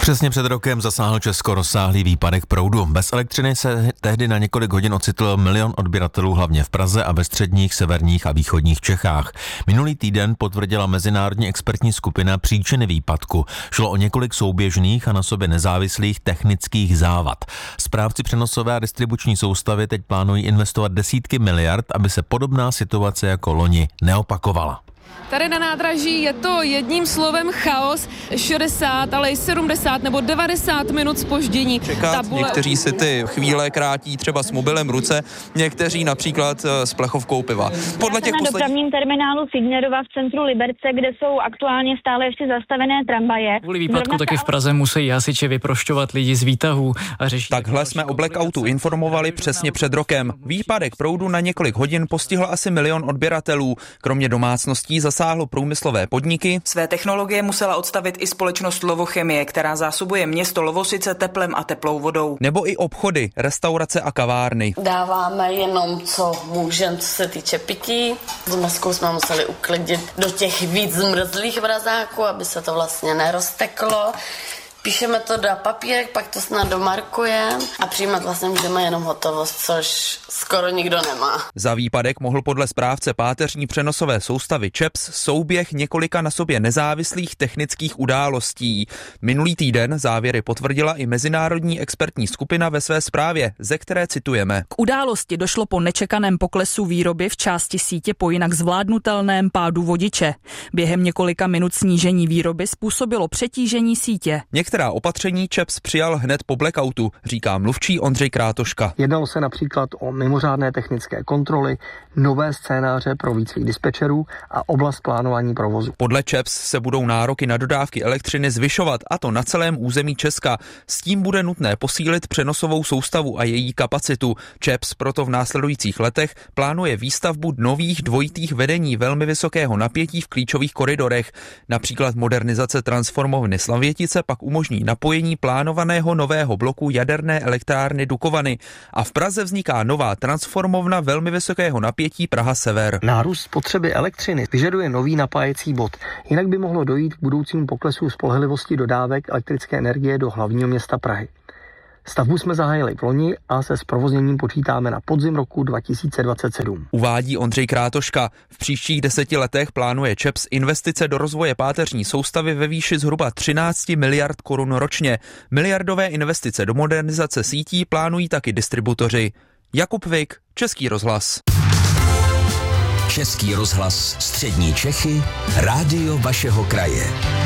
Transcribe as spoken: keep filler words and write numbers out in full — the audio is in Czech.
Přesně před rokem zasáhl Česko rozsáhlý výpadek proudu. Bez elektřiny se tehdy na několik hodin ocitl milion odběratelů hlavně v Praze a ve středních, severních a východních Čechách. Minulý týden potvrdila mezinárodní expertní skupina příčiny výpadku. Šlo o několik souběžných a na sobě nezávislých technických závad. Správci přenosové a distribuční soustavy teď plánují investovat desítky miliard, aby se podobná situace jako loni neopakovala. Tady na nádraží je to jedním slovem chaos, šedesát, ale i sedmdesát nebo devadesát minut zpoždění. Čekat, Tabule... někteří si ty chvíle krátí třeba s mobilem v ruce, někteří například s plechovkou piva. Podle těch na posled... dopravním terminálu Fignerova v centru Liberce, kde jsou aktuálně stále ještě zastavené tramvaje. Kvůli výpadku taky v Praze musí hasiči vyprošťovat lidi z výtahů a řešit. Takhle jsme o blackoutu informovali přesně před rokem. Výpadek proudu na několik hodin postihl asi milion odběratelů. Kromě domácností zasáhlo průmyslové podniky. Své technologie musela odstavit i společnost Lovochemie, která zásobuje město Lovosice teplem a teplou vodou. Nebo i obchody, restaurace a kavárny. Dáváme jenom, co můžeme, co se týče pití. S maskou jsme museli uklidit do těch víc zmrzlých mrazáků, aby se to vlastně nerozteklo. Píšeme to do papírek, pak to snad domarkujeme a přijímat vlastně můžeme jenom hotovost, což skoro nikdo nemá. Za výpadek mohl podle správce páteřní přenosové soustavy ČEPS souběh několika na sobě nezávislých technických událostí. Minulý týden závěry potvrdila i mezinárodní expertní skupina ve své zprávě, ze které citujeme. K události došlo po nečekaném poklesu výroby v části sítě po jinak zvládnutelném pádu vodiče. Během několika minut snížení výroby způsobilo přetížení sítě. Některá opatření ČEPS přijal hned po blackoutu, říká mluvčí Ondřej Krátoška. Jednalo se například o mimořádné technické kontroly, nové scénáře pro výcvik dispečerů a oblast plánování provozu. Podle ČEPS se budou nároky na dodávky elektřiny zvyšovat, a to na celém území Česka. S tím bude nutné posílit přenosovou soustavu a její kapacitu. ČEPS proto v následujících letech plánuje výstavbu nových dvojitých vedení velmi vysokého napětí v klíčových koridorech. Například modernizace transformovny Slavětice pak umožní napojení plánovaného nového bloku jaderné elektrárny Dukovany. A v Praze vzniká nová transformovna velmi vysokého napětí Praha Sever. Nárůst spotřeby elektřiny vyžaduje nový napájecí bod. Jinak by mohlo dojít k budoucímu poklesu spolehlivosti dodávek elektrické energie do hlavního města Prahy. Stavbu jsme zahájili v loni a se zprovozněním počítáme na podzim roku dva tisíce dvacet sedm. Uvádí Ondřej Krátoška. V příštích deseti letech plánuje ČEPS investice do rozvoje páteřní soustavy ve výši zhruba třináct miliard korun ročně. Miliardové investice do modernizace sítí plánují taky distributoři. Jakub Vik, Český rozhlas. Český rozhlas Střední Čechy, rádio vašeho kraje.